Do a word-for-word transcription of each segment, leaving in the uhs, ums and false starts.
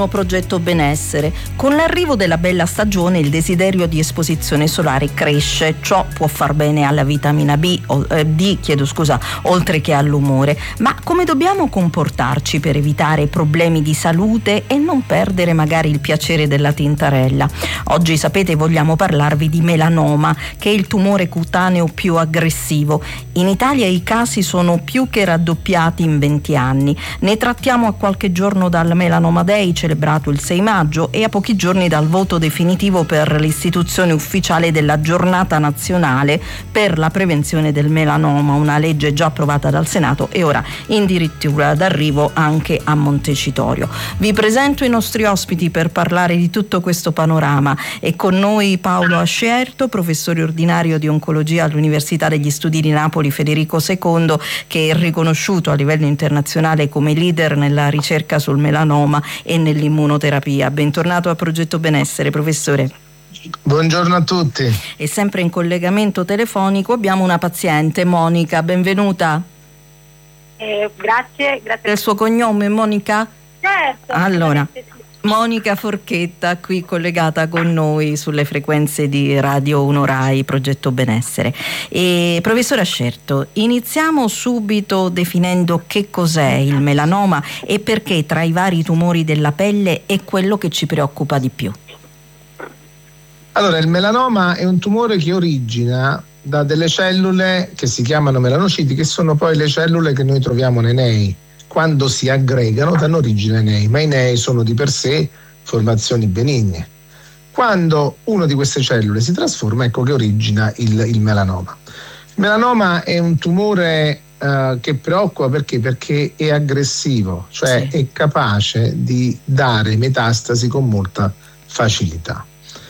Progetto Benessere. Con l'arrivo della bella stagione il desiderio di esposizione solare cresce, ciò può far bene alla vitamina B, o, eh, D, chiedo scusa, oltre che all'umore. Ma come dobbiamo comportarci per evitare problemi di salute e non perdere magari il piacere della tintarella? Oggi, sapete, vogliamo parlarvi di melanoma, che è il tumore cutaneo più aggressivo. In Italia i casi sono più che raddoppiati in venti anni. Ne trattiamo a qualche giorno dal Melanoma Day, celebrato il sei maggio, e a pochi giorni dal voto definitivo per l'istituzione ufficiale della Giornata Nazionale per la prevenzione del melanoma, una legge già approvata dal Senato e ora addirittura d'arrivo anche a Montecitorio. Vi presento i nostri ospiti per parlare di tutto questo panorama. È con noi Paolo Ascerto, professore ordinario di oncologia all'Università degli Studi di Napoli Federico secondo, che è riconosciuto a livello internazionale come leader nella ricerca sul melanoma e nell'immunoterapia. Bentornato a Progetto Benessere, professore. Buongiorno a tutti. E sempre in collegamento telefonico abbiamo una paziente, Monica, benvenuta. Eh, grazie, grazie. Il suo cognome, Monica? Certo. Allora, Monica Forchetta, qui collegata con noi sulle frequenze di Radio uno Rai, Progetto Benessere. E professore Ascerto, iniziamo subito definendo che cos'è il melanoma e perché tra i vari tumori della pelle è quello che ci preoccupa di più. Allora, il melanoma è un tumore che origina da delle cellule che si chiamano melanociti, che sono poi le cellule che noi troviamo nei nei. Quando si aggregano danno origine ai nei, ma i nei sono di per sé formazioni benigne. Quando una di queste cellule si trasforma, ecco che origina il, il melanoma. Il melanoma è un tumore uh, che preoccupa perché? Perché è aggressivo, cioè sì. È capace di dare metastasi con molta facilità.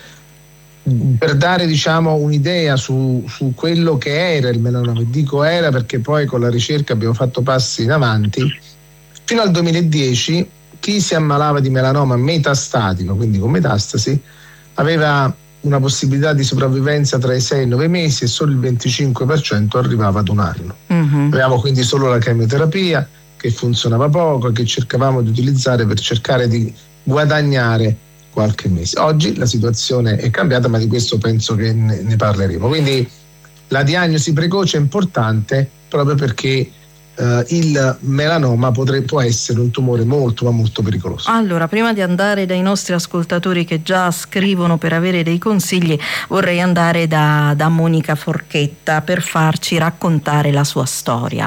Per dare, diciamo, un'idea su, su quello che era il melanoma, e dico era perché poi con la ricerca abbiamo fatto passi in avanti. Fino al duemiladieci chi si ammalava di melanoma metastatico, quindi con metastasi, aveva una possibilità di sopravvivenza tra i sei e i nove mesi e solo il venticinque per cento arrivava ad un anno. Mm-hmm. Avevamo quindi solo la chemioterapia che funzionava poco e che cercavamo di utilizzare per cercare di guadagnare qualche mese. Oggi la situazione è cambiata, ma di questo penso che ne, ne parleremo. Quindi la diagnosi precoce è importante proprio perché Uh, il melanoma potrebbe, può essere un tumore molto ma molto pericoloso. Allora, prima di andare dai nostri ascoltatori che già scrivono per avere dei consigli, vorrei andare da, da Monica Forchetta per farci raccontare la sua storia.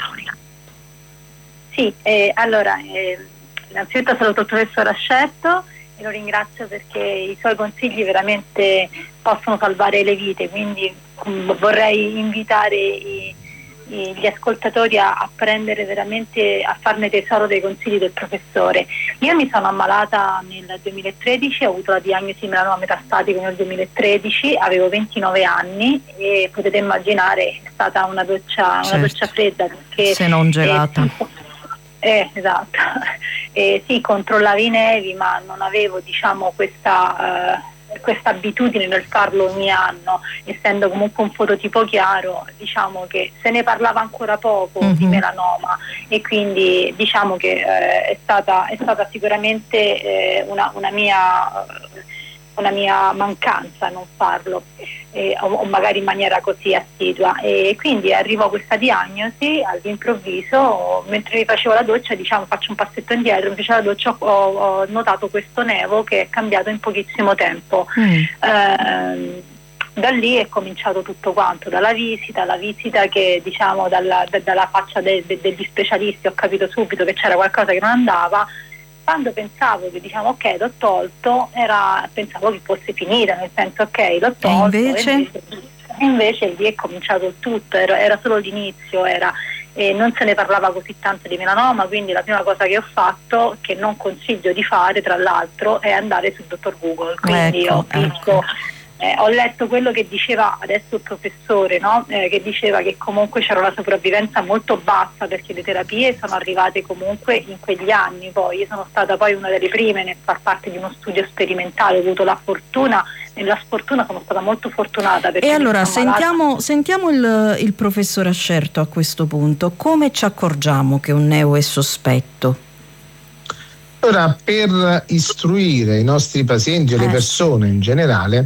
Sì, eh, allora eh, innanzitutto saluto il professor Ascerto e lo ringrazio perché i suoi consigli veramente possono salvare le vite, quindi mh, vorrei invitare i gli ascoltatori a, a prendere veramente, a farne tesoro dei consigli del professore. Io mi sono ammalata nel duemilatredici, ho avuto la diagnosi di melanoma metastatico nel duemilatredici, avevo ventinove anni e potete immaginare è stata una doccia, certo. una doccia fredda perché se non gelata. Eh, eh, esatto. Eh, sì, controllavi i nevi, ma non avevo, diciamo, questa uh, questa abitudine nel farlo ogni anno, essendo comunque un fototipo chiaro, diciamo che se ne parlava ancora poco mm-hmm. di melanoma e quindi diciamo che eh, è stata è stata sicuramente eh, una, una mia una mia mancanza non farlo eh, o, o magari in maniera così assidua, e quindi arrivò questa diagnosi all'improvviso mentre mi facevo la doccia, diciamo faccio un passetto indietro, mi facevo la doccia ho, ho notato questo nevo che è cambiato in pochissimo tempo. mm. eh, da lì è cominciato tutto quanto, dalla visita, la visita che diciamo dalla, da, dalla faccia de, de, degli specialisti ho capito subito che c'era qualcosa che non andava. Quando pensavo che diciamo ok l'ho tolto, era, pensavo che fosse finita, nel senso ok l'ho tolto, e invece, e invece, e invece lì è cominciato il tutto, era, era solo l'inizio, era, e non se ne parlava così tanto di melanoma, quindi la prima cosa che ho fatto, che non consiglio di fare tra l'altro, è andare sul dottor Google, quindi ecco, ho visto ecco. Eh, ho letto quello che diceva adesso il professore, no? eh, che diceva che comunque c'era una sopravvivenza molto bassa perché le terapie sono arrivate comunque in quegli anni. Poi io sono stata poi una delle prime nel far parte di uno studio sperimentale, ho avuto la fortuna, nella sfortuna sono stata molto fortunata. E allora sentiamo, sentiamo il, il professor Ascerto a questo punto. Come ci accorgiamo che un neo è sospetto? Ora, per istruire i nostri pazienti o le Eh. persone in generale,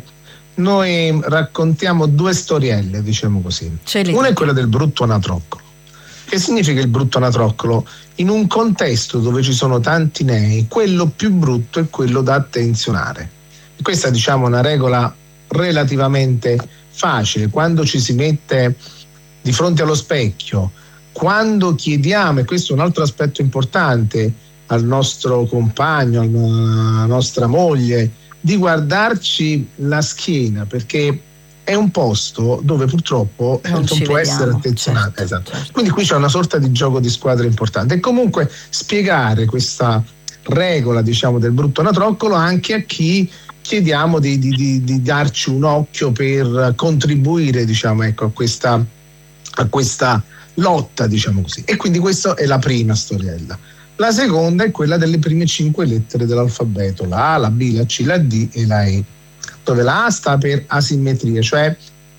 noi raccontiamo due storielle, diciamo così. Ce li Una è dica. quella del brutto anatroccolo. Che significa il brutto anatroccolo? In un contesto dove ci sono tanti nei, quello più brutto è quello da attenzionare. Questa, diciamo, è una regola relativamente facile. Quando ci si mette di fronte allo specchio, quando chiediamo, e questo è un altro aspetto importante, al nostro compagno, alla nostra moglie, di guardarci la schiena, perché è un posto dove purtroppo Non non, ci può vediamo, essere attenzionato. certo, Esatto. certo. Quindi qui c'è una sorta di gioco di squadra importante, e comunque spiegare questa regola, diciamo, del brutto anatroccolo anche a chi chiediamo di, di, di, di darci un occhio per contribuire, diciamo, ecco, a questa, a questa lotta, diciamo così. E quindi questa è la prima storiella. La seconda è quella delle prime cinque lettere dell'alfabeto, la A, la B, la C, la D e la E, dove la A sta per asimmetria, cioè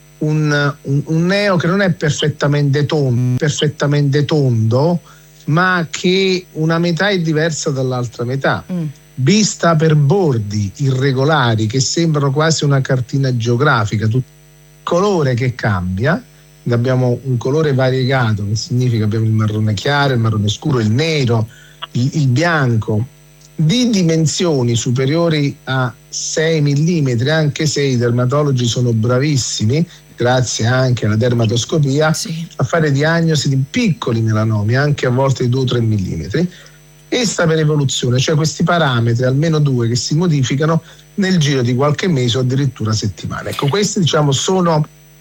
un, un, un neo che non è perfettamente tondo, perfettamente tondo, ma che una metà è diversa dall'altra metà. Mm. B sta per bordi irregolari che sembrano quasi una cartina geografica, tutto colore che cambia. Abbiamo un colore variegato, che significa abbiamo il marrone chiaro, il marrone scuro, il nero, il, il bianco, di dimensioni superiori a sei millimetri, anche se i dermatologi sono bravissimi, grazie anche alla dermatoscopia, Sì. a fare diagnosi di piccoli melanomi, anche a volte di due o tre millimetri. E sta per evoluzione, cioè questi parametri, almeno due, che si modificano nel giro di qualche mese o addirittura settimane. Ecco, queste, diciamo, sono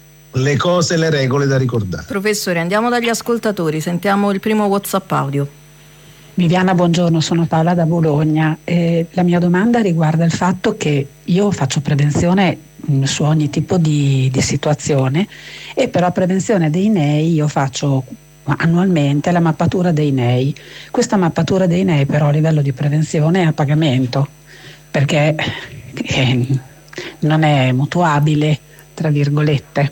le cose, le regole da ricordare. Professore, andiamo dagli ascoltatori, sentiamo il primo WhatsApp audio. Viviana, buongiorno, sono Paola da Bologna. Eh, la mia domanda riguarda il fatto che io faccio prevenzione mh, su ogni tipo di, di situazione, e per la prevenzione dei nei io faccio annualmente la mappatura dei nei. Questa mappatura dei nei però a livello di prevenzione è a pagamento, perché eh, non è mutuabile, tra virgolette,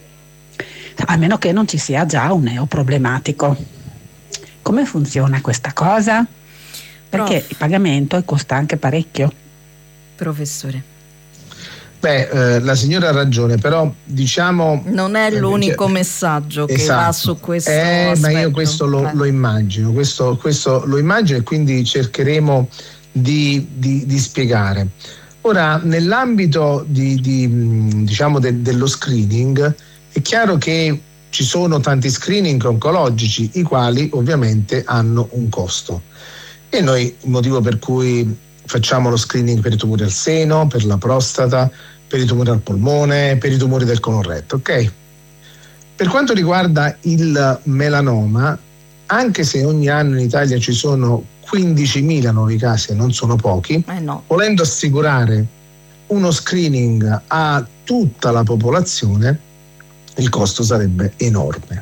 a meno che non ci sia già un neo problematico. Come funziona questa cosa? Perché Prof. il pagamento costa anche parecchio. Professore. Beh, eh, la signora ha ragione, però diciamo... Non è eh, l'unico cioè, messaggio che esatto. va su questo eh, aspetto. Ma io questo lo, Eh. lo immagino, questo, questo lo immagino, e quindi cercheremo di, di, di spiegare. Ora, nell'ambito di, di, diciamo de, dello screening, è chiaro che ci sono tanti screening oncologici, i quali ovviamente hanno un costo. E noi, il motivo per cui facciamo lo screening per i tumori al seno, per la prostata, per i tumori al polmone, per i tumori del colon retto, ok? Per quanto riguarda il melanoma, anche se ogni anno in Italia ci sono quindicimila nuovi casi, e non sono pochi, Eh no. volendo assicurare uno screening a tutta la popolazione, il costo sarebbe enorme.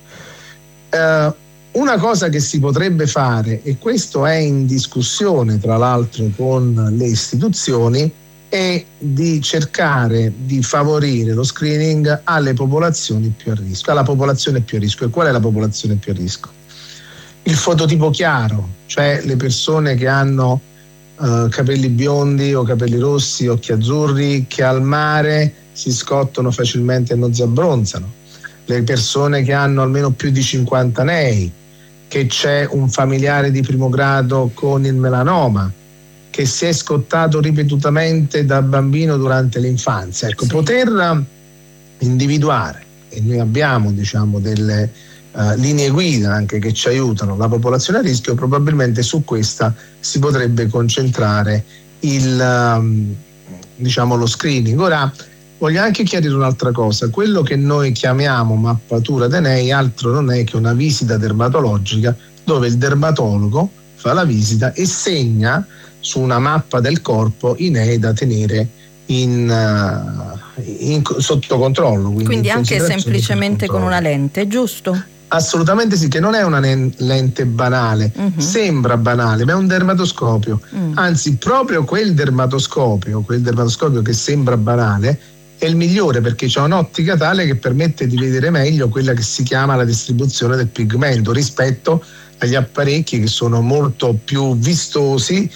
Uh, una cosa che si potrebbe fare, e questo è in discussione tra l'altro con le istituzioni, è di cercare di favorire lo screening alle popolazioni più a rischio, alla popolazione più a rischio. E qual è la popolazione più a rischio? Il fototipo chiaro, cioè le persone che hanno uh, capelli biondi o capelli rossi, occhi azzurri, che al mare si scottano facilmente e non si abbronzano, le persone che hanno almeno più di cinquanta nei, che c'è un familiare di primo grado con il melanoma, che si è scottato ripetutamente da bambino durante l'infanzia. Ecco, sì. Poter individuare, e noi abbiamo, diciamo, delle uh, linee guida anche che ci aiutano, la popolazione a rischio, probabilmente su questa si potrebbe concentrare il, um, diciamo, lo screening. Ora, voglio anche chiarire un'altra cosa: quello che noi chiamiamo mappatura dei nei altro non è che una visita dermatologica dove il dermatologo fa la visita e segna su una mappa del corpo i nei da tenere in, uh, in, sotto controllo. Quindi, quindi anche semplicemente con una lente, giusto? Assolutamente sì, che non è una lente banale, uh-huh. Sembra banale, ma è un dermatoscopio. Uh-huh. Anzi, proprio quel dermatoscopio, quel dermatoscopio che sembra banale, è il migliore, perché c'è un'ottica tale che permette di vedere meglio quella che si chiama la distribuzione del pigmento rispetto agli apparecchi che sono molto più vistosi,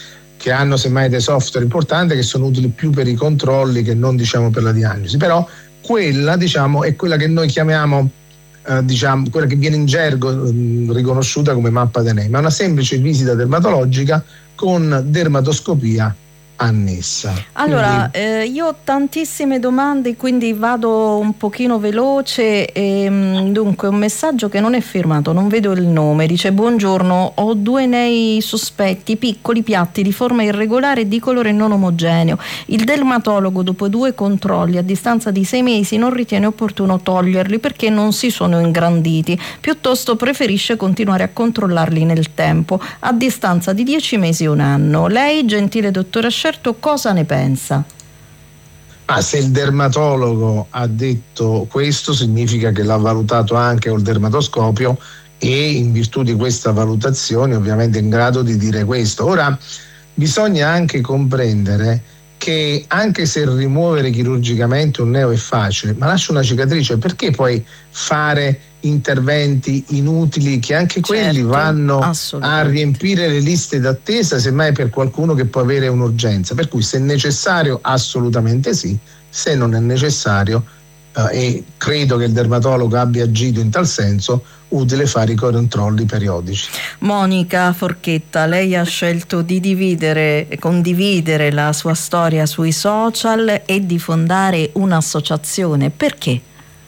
che hanno semmai dei software importanti che sono utili più per i controlli che non diciamo per la diagnosi, però quella diciamo è quella che noi chiamiamo eh, diciamo quella che viene in gergo mh, riconosciuta come mappa d'enema, una semplice visita dermatologica con dermatoscopia annessa. Allora, quindi... eh, io ho tantissime domande, quindi vado un pochino veloce. E, dunque, un messaggio che non è firmato, non vedo il nome, dice: buongiorno, ho due nei sospetti, piccoli, piatti, di forma irregolare e di colore non omogeneo. Il dermatologo, dopo due controlli a distanza di sei mesi, non ritiene opportuno toglierli perché non si sono ingranditi, piuttosto preferisce continuare a controllarli nel tempo, a distanza di dieci mesi o un anno. Lei, gentile dottora Certo, cosa ne pensa? Ah, se il dermatologo ha detto questo, significa che l'ha valutato anche col dermatoscopio e in virtù di questa valutazione ovviamente è in grado di dire questo. Ora bisogna anche comprendere che anche se rimuovere chirurgicamente un neo è facile, ma lascia una cicatrice, perché poi fare interventi inutili che anche quelli certo, vanno a riempire le liste d'attesa, semmai per qualcuno che può avere un'urgenza. Per cui se è necessario assolutamente sì, se non è necessario eh, e credo che il dermatologo abbia agito in tal senso, utile fare i controlli periodici. Monica Forchetta, lei ha scelto di dividere, condividere la sua storia sui social e di fondare un'associazione. Perché?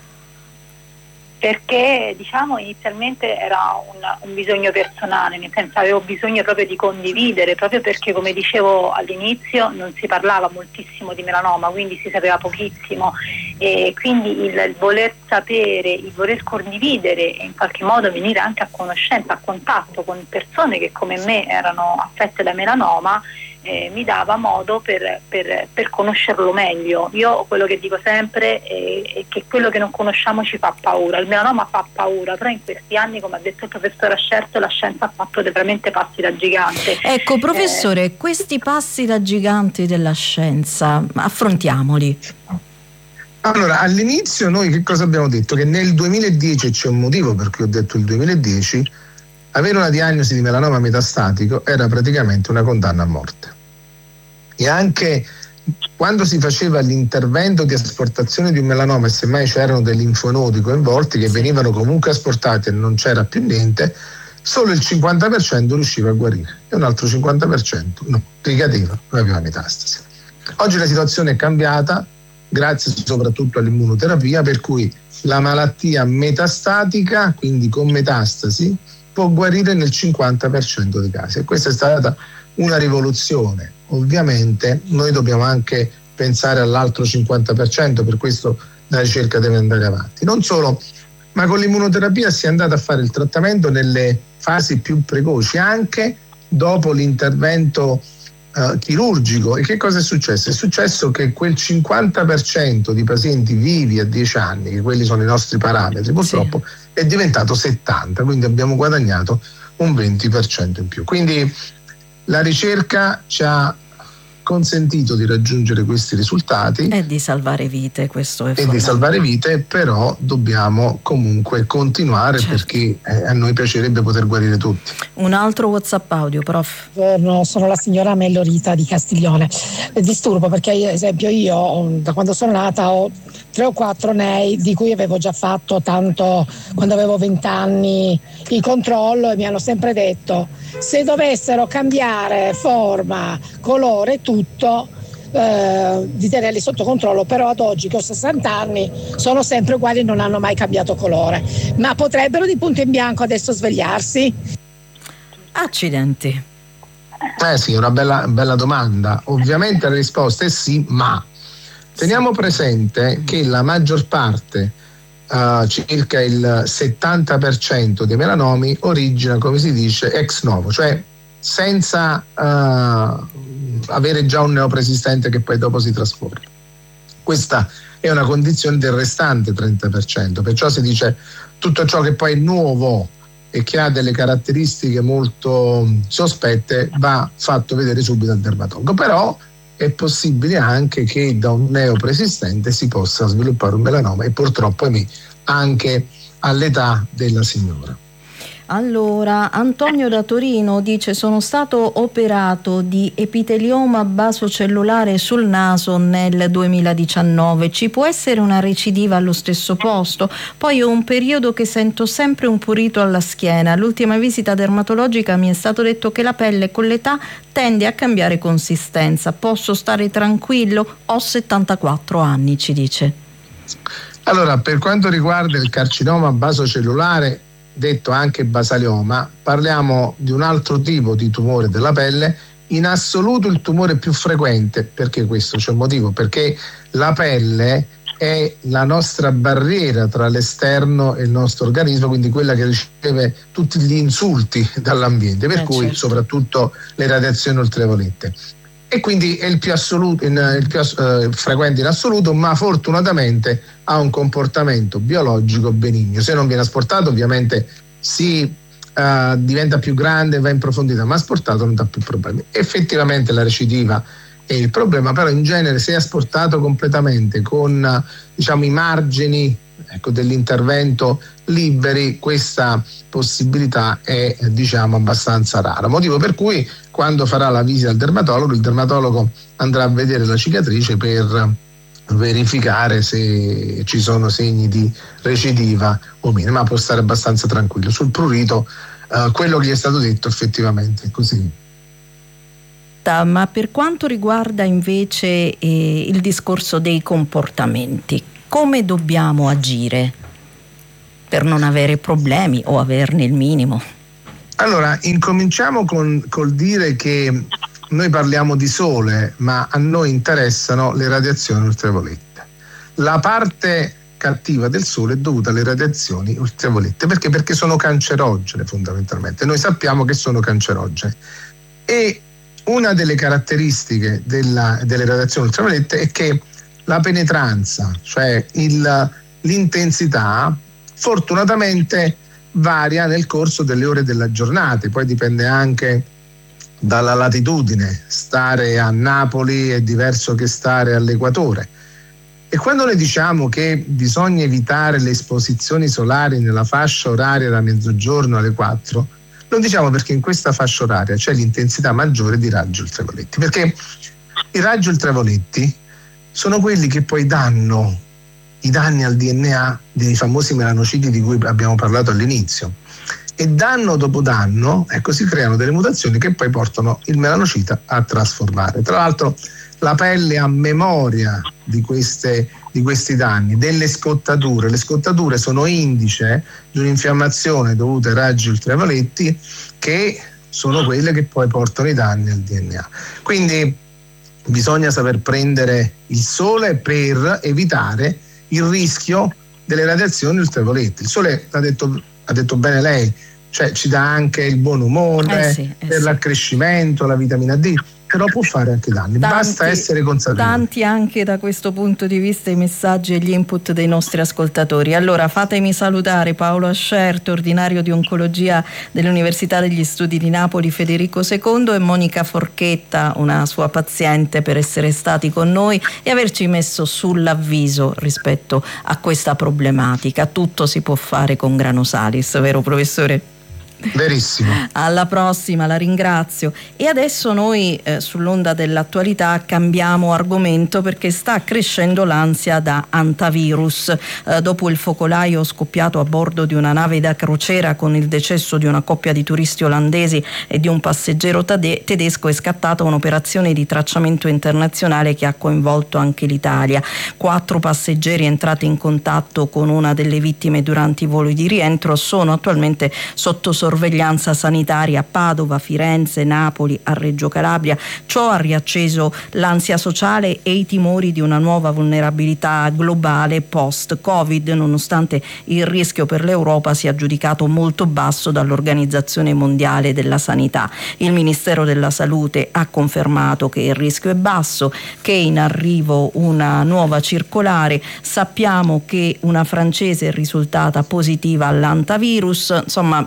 Perché diciamo inizialmente era un, un bisogno personale, nel senso avevo bisogno proprio di condividere, proprio perché come dicevo all'inizio non si parlava moltissimo di melanoma, quindi si sapeva pochissimo, e quindi il, il voler sapere, il voler condividere e in qualche modo venire anche a conoscenza, a contatto con persone che come me erano affette da melanoma, Eh, mi dava modo per, per, per conoscerlo meglio. Io quello che dico sempre è, è che quello che non conosciamo ci fa paura, il melanoma fa paura, però in questi anni, come ha detto il professor Ascerto, la scienza ha fatto veramente passi da gigante. Ecco professore, eh, questi passi da giganti della scienza, affrontiamoli. Allora, all'inizio noi che cosa abbiamo detto? Che nel duemiladieci, c'è un motivo per cui ho detto il duemiladieci, avere una diagnosi di melanoma metastatico era praticamente una condanna a morte. E anche quando si faceva l'intervento di asportazione di un melanoma e semmai c'erano dei linfonodi coinvolti che venivano comunque asportati e non c'era più niente, solo il cinquanta per cento riusciva a guarire e un altro cinquanta per cento no, ricadeva, non aveva metastasi. Oggi la situazione è cambiata grazie soprattutto all'immunoterapia, per cui la malattia metastatica, quindi con metastasi, può guarire nel cinquanta per cento dei casi, e questa è stata una rivoluzione. Ovviamente noi dobbiamo anche pensare all'altro cinquanta per cento, per questo la ricerca deve andare avanti. Non solo, ma con l'immunoterapia si è andato a fare il trattamento nelle fasi più precoci, anche dopo l'intervento eh, chirurgico. E che cosa è successo? È successo che quel cinquanta per cento di pazienti vivi a dieci anni, che quelli sono i nostri parametri, purtroppo sì, è diventato settanta, quindi abbiamo guadagnato un venti per cento in più. Quindi la ricerca ci ha consentito di raggiungere questi risultati e di salvare vite, questo è e di salvare vite, però dobbiamo comunque continuare, certo, perché eh, a noi piacerebbe poter guarire tutti. Un altro WhatsApp audio, prof. Buongiorno, sono la signora Mellorita di Castiglione. Disturbo perché, ad esempio, io da quando sono nata ho tre o quattro N E I di cui avevo già fatto tanto quando avevo venti anni il controllo, e mi hanno sempre detto: se dovessero cambiare forma, colore, tutto, eh, di tenerli sotto controllo. Però ad oggi che ho sessanta anni sono sempre uguali e non hanno mai cambiato colore. Ma potrebbero di punto in bianco adesso svegliarsi? Accidenti. Eh sì, una bella, bella domanda. Ovviamente la risposta è sì, ma teniamo presente che la maggior parte, uh, circa il settanta per cento dei melanomi, origina, come si dice, ex novo, cioè senza uh, avere già un neopreesistente che poi dopo si trasforma. Questa è una condizione del restante trenta per cento, perciò si dice tutto ciò che poi è nuovo e che ha delle caratteristiche molto sospette va fatto vedere subito al dermatologo. Però è possibile anche che da un neopreesistente si possa sviluppare un melanoma, e purtroppo anche all'età della signora. Allora, Antonio da Torino dice: sono stato operato di epitelioma basocellulare sul naso nel duemiladiciannove, ci può essere una recidiva allo stesso posto? Poi ho un periodo che sento sempre un prurito alla schiena, all'ultima visita dermatologica mi è stato detto che la pelle con l'età tende a cambiare consistenza, posso stare tranquillo? Ho settantaquattro anni, ci dice. Allora, per quanto riguarda il carcinoma basocellulare, detto anche basalioma, parliamo di un altro tipo di tumore della pelle, in assoluto il tumore più frequente. Perché questo? C'è un motivo, perché la pelle è la nostra barriera tra l'esterno e il nostro organismo, quindi quella che riceve tutti gli insulti dall'ambiente, per eh cui certo. soprattutto le radiazioni ultraviolette. E quindi è il più, assoluto, in, il più eh, frequente in assoluto, ma fortunatamente ha un comportamento biologico benigno. Se non viene asportato, ovviamente si uh, diventa più grande, va in profondità, ma asportato non dà più problemi. Effettivamente la recidiva è il problema, però in genere se è asportato completamente con diciamo i margini ecco, dell'intervento liberi, questa possibilità è diciamo abbastanza rara, motivo per cui quando farà la visita al dermatologo, il dermatologo andrà a vedere la cicatrice per verificare se ci sono segni di recidiva o meno, ma può stare abbastanza tranquillo. Sul prurito eh, quello che gli è stato detto effettivamente è così. Ma per quanto riguarda invece eh, il discorso dei comportamenti, come dobbiamo agire per non avere problemi o averne il minimo? Allora, incominciamo con, col dire che noi parliamo di sole, ma a noi interessano le radiazioni ultraviolette. La parte cattiva del sole è dovuta alle radiazioni ultraviolette. Perché? Perché sono cancerogene fondamentalmente. Noi sappiamo che sono cancerogene. E una delle caratteristiche della, delle radiazioni ultraviolette è che la penetranza, cioè il, l'intensità, fortunatamente varia nel corso delle ore della giornata, poi dipende anche dalla latitudine. Stare a Napoli è diverso che stare all'equatore. E quando noi diciamo che bisogna evitare le esposizioni solari nella fascia oraria da mezzogiorno alle quattro, lo diciamo perché in questa fascia oraria c'è l'intensità maggiore di raggi ultravioletti, perché i raggi ultravioletti sono quelli che poi danno i danni al D N A dei famosi melanociti di cui abbiamo parlato all'inizio, e danno dopo danno ecco, si creano delle mutazioni che poi portano il melanocita a trasformare. Tra l'altro la pelle ha memoria di, queste, di questi danni, delle scottature. Le scottature sono indice di un'infiammazione dovuta ai raggi ultravioletti, che sono quelle che poi portano i danni al D N A. Quindi bisogna saper prendere il sole per evitare il rischio delle radiazioni ultraviolette. Il sole, ha detto, ha detto bene lei, cioè ci dà anche il buon umore, eh sì, eh per sì. l'accrescimento, la vitamina D, però può fare anche danni, tanti, basta essere consapevoli. Tanti anche da questo punto di vista i messaggi e gli input dei nostri ascoltatori. Allora fatemi salutare Paolo Ascerto, ordinario di oncologia dell'Università degli Studi di Napoli Federico secondo, e Monica Forchetta, una sua paziente, per essere stati con noi e averci messo sull'avviso rispetto a questa problematica. Tutto si può fare con grano salis, vero professore? Verissimo. Alla prossima, la ringrazio. E adesso noi eh, sull'onda dell'attualità cambiamo argomento, perché sta crescendo l'ansia da antivirus. Eh, dopo il focolaio scoppiato a bordo di una nave da crociera con il decesso di una coppia di turisti olandesi e di un passeggero tade- tedesco, è scattata un'operazione di tracciamento internazionale che ha coinvolto anche l'Italia. Quattro passeggeri entrati in contatto con una delle vittime durante i voli di rientro sono attualmente sotto sorveglianza sanitaria a Padova, Firenze, Napoli, a Reggio Calabria. Ciò ha riacceso l'ansia sociale e i timori di una nuova vulnerabilità globale post-Covid, nonostante il rischio per l'Europa sia giudicato molto basso dall'Organizzazione Mondiale della Sanità. Il Ministero della Salute ha confermato che il rischio è basso, che è in arrivo una nuova circolare. Sappiamo che una francese è risultata positiva all'antivirus. Insomma, mh,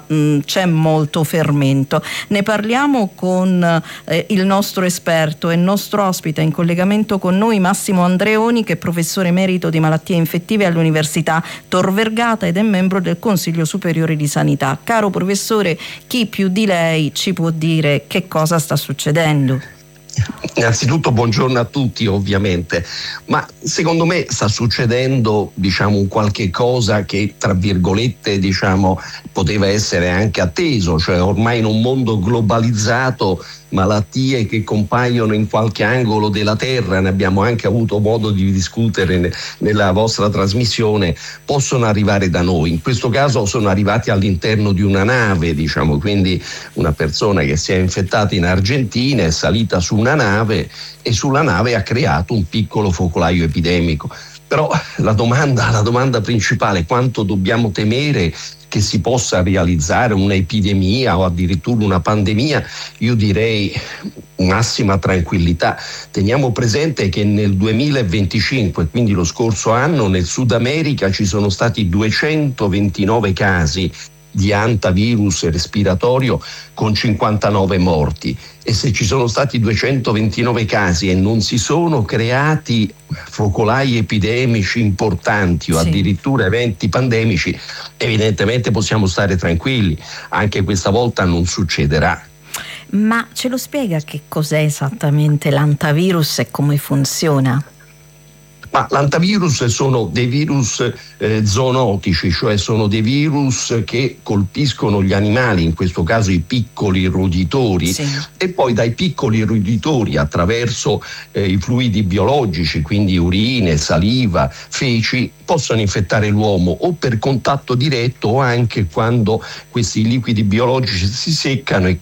c'è molto fermento. Ne parliamo con eh, il nostro esperto e il nostro ospite in collegamento con noi, Massimo Andreoni, che è professore emerito di malattie infettive all'Università Tor Vergata ed è membro del Consiglio Superiore di Sanità. Caro professore, chi più di lei ci può dire che cosa sta succedendo? Innanzitutto buongiorno a tutti, ovviamente, ma secondo me sta succedendo diciamo un qualche cosa che tra virgolette diciamo poteva essere anche atteso, cioè ormai in un mondo globalizzato malattie che compaiono in qualche angolo della terra, ne abbiamo anche avuto modo di discutere ne, nella vostra trasmissione, possono arrivare da noi. In questo caso sono arrivati all'interno di una nave, diciamo, quindi una persona che si è infettata in Argentina è salita su una nave e sulla nave ha creato un piccolo focolaio epidemico. Però la domanda, la domanda principale, quanto dobbiamo temere che si possa realizzare un'epidemia o addirittura una pandemia? Io direi massima tranquillità. Teniamo presente che nel duemilaventicinque, quindi lo scorso anno, nel Sud America ci sono stati duecentoventinove casi di antivirus respiratorio con cinquantanove morti, e se ci sono stati duecentoventinove casi e non si sono creati focolai epidemici importanti o sì. addirittura eventi pandemici, evidentemente possiamo stare tranquilli, anche questa volta non succederà. Ma ce lo spiega che cos'è esattamente l'antivirus e come funziona? Ma l'antivirus sono dei virus eh, zoonotici, cioè sono dei virus che colpiscono gli animali, in questo caso i piccoli roditori, sì. e poi dai piccoli roditori attraverso eh, i fluidi biologici, quindi urine, saliva, feci, possono infettare l'uomo o per contatto diretto o anche quando questi liquidi biologici si seccano e